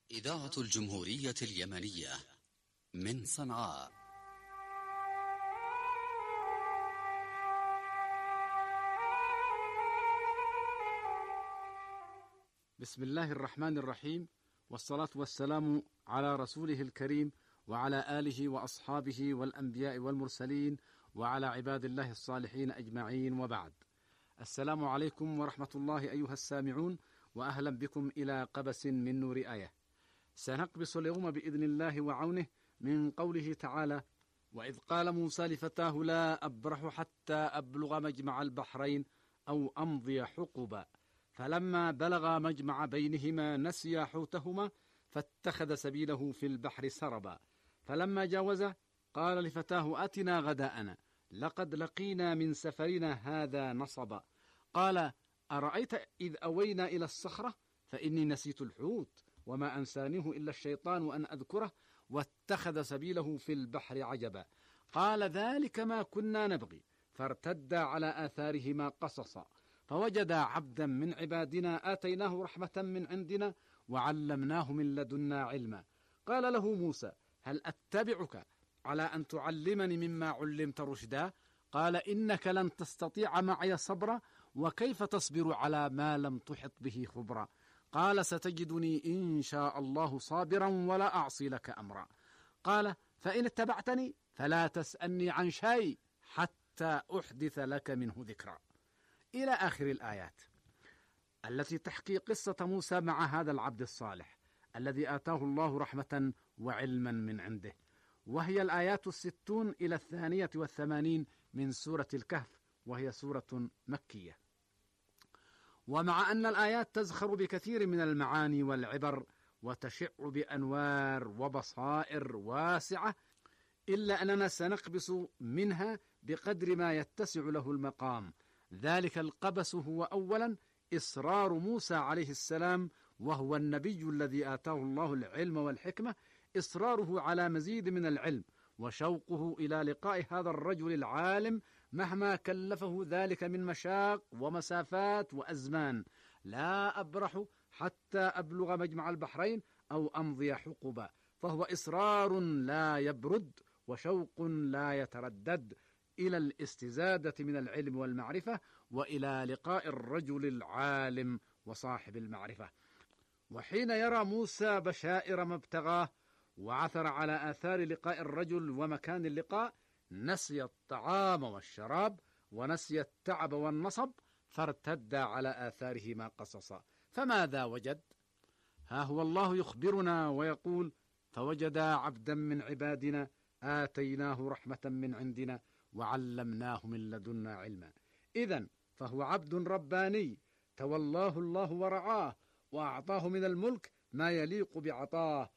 إذاعة الجمهورية اليمنية من صنعاء. بسم الله الرحمن الرحيم، والصلاة والسلام على رسوله الكريم وعلى آله وأصحابه والأنبياء والمرسلين وعلى عباد الله الصالحين أجمعين، وبعد. السلام عليكم ورحمة الله أيها السامعون، وأهلا بكم إلى قبس من نور آية. سنقبس اليوم بإذن الله وعونه من قوله تعالى: وإذ قال موسى لفتاه لا أبرح حتى أبلغ مجمع البحرين أو أمضي حقبا فلما بلغا مجمع بينهما نسيا حوتهما فاتخذ سبيله في البحر سربا فلما جاوزه قال لفتاه أتنا غداءنا لقد لقينا من سفرنا هذا نصبا قال أرأيت إذ أوينا إلى الصخرة فإني نسيت الحوت وما أنسانيه إلا الشيطان أن أذكره واتخذ سبيله في البحر عجبا قال ذلك ما كنا نبغي فارتدا على آثارهما قصصا فوجدا عبدا من عبادنا آتيناه رحمة من عندنا وعلمناه من لدنا علما قال له موسى هل أتبعك على أن تعلمني مما علمت رشدا قال إنك لن تستطيع معي صبرا وكيف تصبر على ما لم تحط به خبرا قال ستجدني إن شاء الله صابرا ولا أعصي لك أمرا قال فإن اتبعتني فلا تسألني عن شيء حتى أحدث لك منه ذكرا، إلى آخر الآيات التي تحكي قصة موسى مع هذا العبد الصالح الذي آتاه الله رحمة وعلما من عنده، وهي الآيات 60 إلى 82 من سورة الكهف، وهي سورة مكية. ومع أن الآيات تزخر بكثير من المعاني والعبر وتشع بأنوار وبصائر واسعة، إلا أننا سنقبس منها بقدر ما يتسع له المقام. ذلك القبس هو أولا إصرار موسى عليه السلام، وهو النبي الذي آتاه الله العلم والحكمة، إصراره على مزيد من العلم وشوقه إلى لقاء هذا الرجل العالم مهما كلفه ذلك من مشاق ومسافات وأزمان. لا أبرح حتى أبلغ مجمع البحرين أو أمضي حقبا، فهو إصرار لا يبرد وشوق لا يتردد إلى الاستزادة من العلم والمعرفة وإلى لقاء الرجل العالم وصاحب المعرفة. وحين يرى موسى بشائر ما ابتغاه وعثر على آثار لقاء الرجل ومكان اللقاء، نسي الطعام والشراب ونسي التعب والنصب، فارتد على آثارهما قصصا. فماذا وجد؟ ها هو الله يخبرنا ويقول: فوجدا عبدا من عبادنا آتيناه رحمة من عندنا وعلمناه من لدنا علما. إذن فهو عبد رباني تولاه الله ورعاه وأعطاه من الملك ما يليق بعطاه،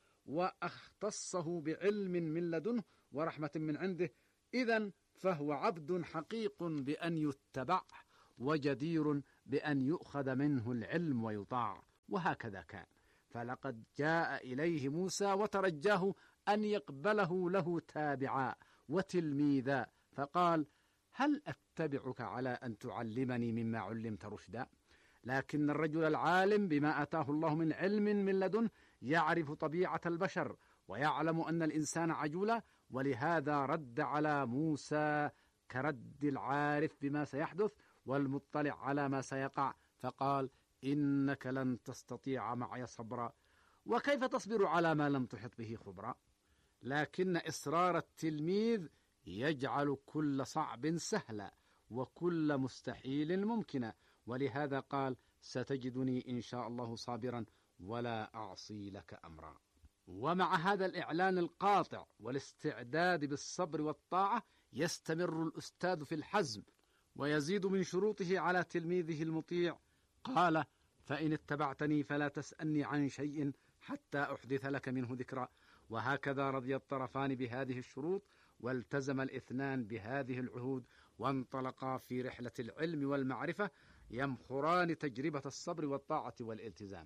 واختصه بعلم من لدنه ورحمة من عنده. إذن فهو عبد حقيق بأن يتبع وجدير بأن يؤخذ منه العلم ويطاع. وهكذا كان، فلقد جاء إليه موسى وترجاه أن يقبله له تابعا وتلميذا، فقال: هل أتبعك على أن تعلمني مما علمت رشدا؟ لكن الرجل العالم بما آتاه الله من علم من لدنه يعرف طبيعة البشر ويعلم أن الإنسان عجولة، ولهذا رد على موسى كرد العارف بما سيحدث والمطلع على ما سيقع، فقال: إنك لن تستطيع معي صبرا وكيف تصبر على ما لم تحط به خبرا. لكن إصرار التلميذ يجعل كل صعب سهلا وكل مستحيل ممكنا، ولهذا قال: ستجدني إن شاء الله صابرا ولا أعصي لك أمرا. ومع هذا الإعلان القاطع والاستعداد بالصبر والطاعة، يستمر الأستاذ في الحزم ويزيد من شروطه على تلميذه المطيع. قال: فإن اتبعتني فلا تسألني عن شيء حتى أحدث لك منه ذكرا. وهكذا رضي الطرفان بهذه الشروط، والتزم الاثنان بهذه العهود، وانطلقا في رحلة العلم والمعرفة يمخران تجربة الصبر والطاعة والالتزام.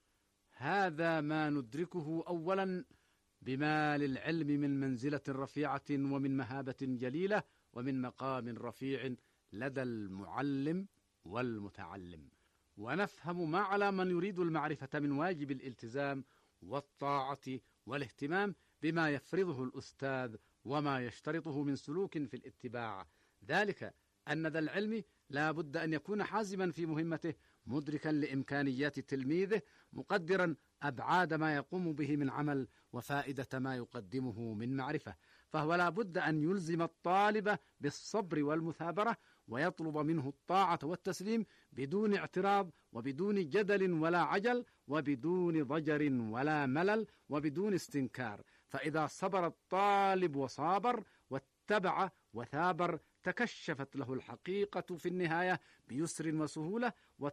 هذا ما ندركه أولا بما للعلم من منزلة رفيعة ومن مهابة جليلة ومن مقام رفيع لدى المعلم والمتعلم، ونفهم ما على من يريد المعرفة من واجب الالتزام والطاعة والاهتمام بما يفرضه الأستاذ وما يشترطه من سلوك في الاتباع. ذلك أن ذا العلم لا بد أن يكون حازما في مهمته، مدركا لإمكانيات تلميذه، مقدرا أبعاد ما يقوم به من عمل وفائدة ما يقدمه من معرفة. فهو لا بد أن يلزم الطالب بالصبر والمثابرة، ويطلب منه الطاعة والتسليم بدون اعتراض وبدون جدل ولا عجل، وبدون ضجر ولا ملل، وبدون استنكار. فإذا صبر الطالب وصابر واتبع وثابر، تكشفت له الحقيقة في النهاية بيسر وسهولة،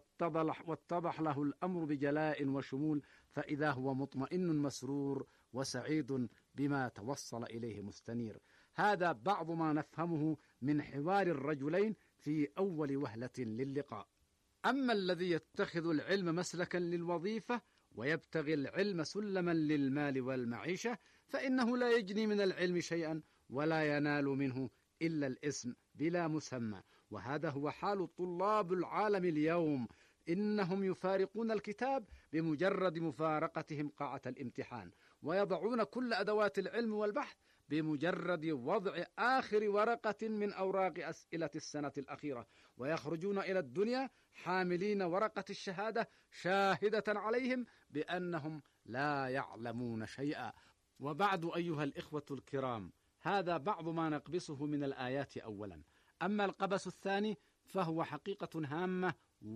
واتضح له الأمر بجلاء وشمول، فإذا هو مطمئن مسرور وسعيد بما توصل إليه مستنير. هذا بعض ما نفهمه من حوار الرجلين في أول وهلة للقاء. أما الذي يتخذ العلم مسلكا للوظيفة ويبتغي العلم سلما للمال والمعيشة، فإنه لا يجني من العلم شيئا ولا ينال منه إلا الاسم بلا مسمى. وهذا هو حال طلاب العالم اليوم، إنهم يفارقون الكتاب بمجرد مفارقتهم قاعة الامتحان، ويضعون كل أدوات العلم والبحث بمجرد وضع آخر ورقة من أوراق أسئلة السنة الأخيرة، ويخرجون إلى الدنيا حاملين ورقة الشهادة شاهدة عليهم بأنهم لا يعلمون شيئا. وبعد أيها الإخوة الكرام، هذا بعض ما نقبسه من الآيات أولا. أما القبس الثاني فهو حقيقة هامة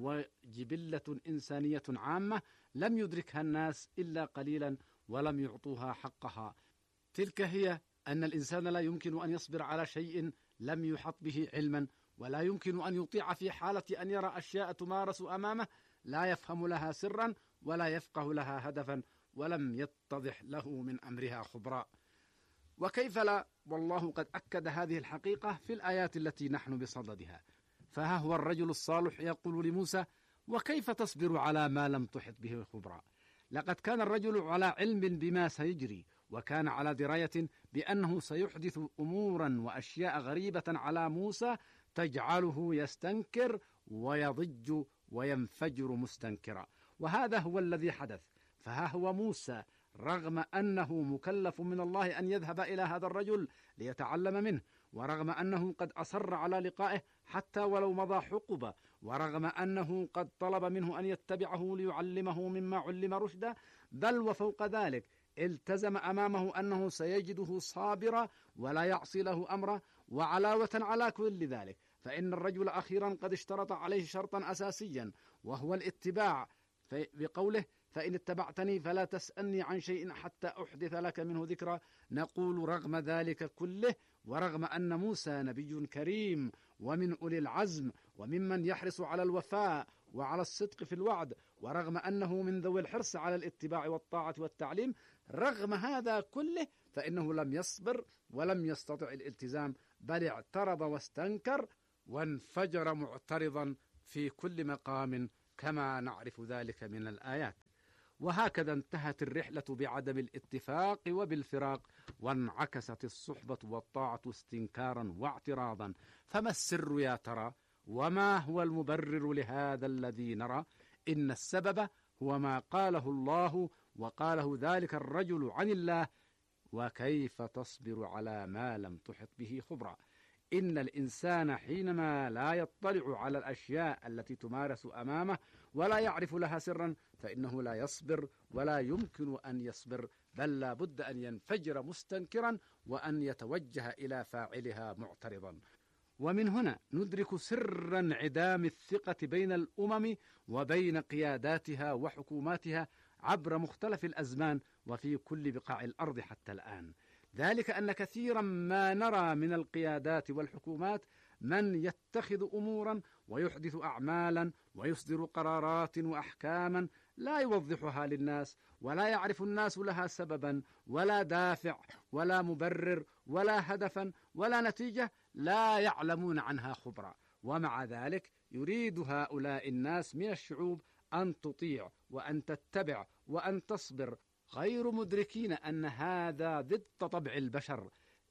وجبلة إنسانية عامة لم يدركها الناس إلا قليلا ولم يعطوها حقها. تلك هي أن الإنسان لا يمكن أن يصبر على شيء لم يحط به علما، ولا يمكن أن يطيع في حالة أن يرى أشياء تمارس أمامه لا يفهم لها سرا ولا يفقه لها هدفا ولم يتضح له من أمرها خبراء. وكيف لا، والله قد أكد هذه الحقيقة في الآيات التي نحن بصددها. فها هو الرجل الصالح يقول لموسى: وكيف تصبر على ما لم تحط به خبرا؟ لقد كان الرجل على علم بما سيجري، وكان على دراية بأنه سيحدث أمورا وأشياء غريبة على موسى تجعله يستنكر ويضج وينفجر مستنكرا. وهذا هو الذي حدث. فها هو موسى رغم أنه مكلف من الله أن يذهب إلى هذا الرجل ليتعلم منه، ورغم أنه قد أصر على لقائه حتى ولو مضى حقبة، ورغم أنه قد طلب منه أن يتبعه ليعلمه مما علم رشدا، بل وفوق ذلك التزم أمامه أنه سيجده صابرا ولا يعصي له أمرا. وعلاوة على كل ذلك فإن الرجل أخيرا قد اشترط عليه شرطا أساسيا، وهو الاتباع، بقوله: فإن اتبعتني فلا تسألني عن شيء حتى أحدث لك منه ذكرى. نقول رغم ذلك كله، ورغم أن موسى نبي كريم ومن أولي العزم وممن يحرص على الوفاء وعلى الصدق في الوعد، ورغم أنه من ذوي الحرص على الاتباع والطاعة والتعليم، رغم هذا كله فإنه لم يصبر ولم يستطع الالتزام، بل اعترض واستنكر وانفجر معترضا في كل مقام كما نعرف ذلك من الآيات. وهكذا انتهت الرحلة بعدم الاتفاق وبالفراق، وانعكست الصحبة والطاعة استنكارا واعتراضا. فما السر يا ترى؟ وما هو المبرر لهذا الذي نرى؟ إن السبب هو ما قاله الله وقاله ذلك الرجل عن الله: وكيف تصبر على ما لم تحط به خبرا؟ إن الإنسان حينما لا يطلع على الأشياء التي تمارس أمامه ولا يعرف لها سرا فإنه لا يصبر ولا يمكن أن يصبر، بل لا بد أن ينفجر مستنكرا وأن يتوجه إلى فاعلها معترضا. ومن هنا ندرك سر انعدام الثقة بين الأمم وبين قياداتها وحكوماتها عبر مختلف الأزمان وفي كل بقاع الأرض حتى الآن. ذلك أن كثيرا ما نرى من القيادات والحكومات من يتخذ أمورا ويحدث أعمالا ويصدر قرارات وأحكاما لا يوضحها للناس، ولا يعرف الناس لها سببا ولا دافع ولا مبرر ولا هدفا ولا نتيجة، لا يعلمون عنها خبرا. ومع ذلك يريد هؤلاء الناس من الشعوب أن تطيع وأن تتبع وأن تصبر، غير مدركين أن هذا ضد طبع البشر،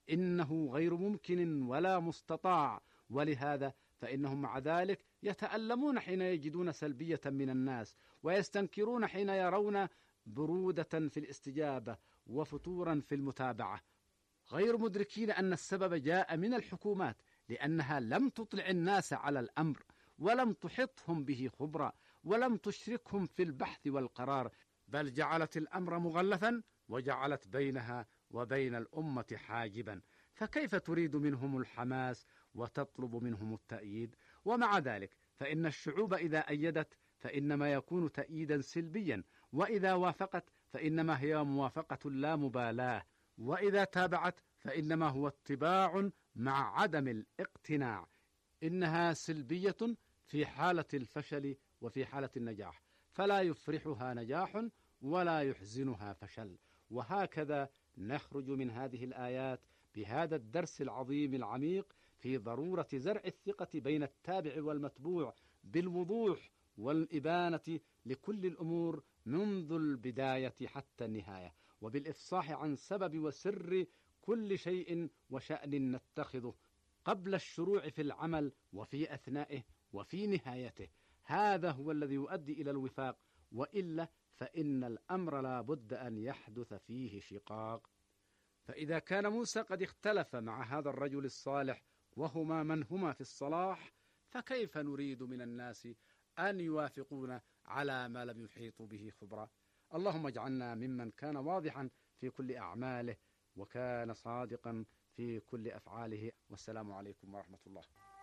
إنه غير ممكن ولا مستطاع. ولهذا فإنهم مع ذلك يتألمون حين يجدون سلبية من الناس، ويستنكرون حين يرون برودة في الاستجابة وفتورا في المتابعة، غير مدركين أن السبب جاء من الحكومات، لأنها لم تطلع الناس على الأمر، ولم تحطهم به خبرة، ولم تشركهم في البحث والقرار، بل جعلت الأمر مغلفا، وجعلت بينها وبين الأمة حاجبا. فكيف تريد منهم الحماس وتطلب منهم التأييد؟ ومع ذلك فإن الشعوب إذا أيدت فإنما يكون تأييدا سلبيا، وإذا وافقت فإنما هي موافقة لا مبالاة، وإذا تابعت فإنما هو اتباع مع عدم الاقتناع. إنها سلبية في حالة الفشل وفي حالة النجاح، فلا يفرحها نجاح ولا يحزنها فشل. وهكذا نخرج من هذه الآيات بهذا الدرس العظيم العميق في ضرورة زرع الثقة بين التابع والمتبوع بالوضوح والإبانة لكل الأمور منذ البداية حتى النهاية، وبالإفصاح عن سبب وسر كل شيء وشأن نتخذه قبل الشروع في العمل وفي أثنائه وفي نهايته. هذا هو الذي يؤدي إلى الوفاق، وإلا فإن الأمر لا بد أن يحدث فيه شقاق. فإذا كان موسى قد اختلف مع هذا الرجل الصالح وهما من هما في الصلاح، فكيف نريد من الناس أن يوافقون على ما لم يحيطوا به خبرا؟ اللهم اجعلنا ممن كان واضحا في كل أعماله وكان صادقا في كل أفعاله. والسلام عليكم ورحمة الله.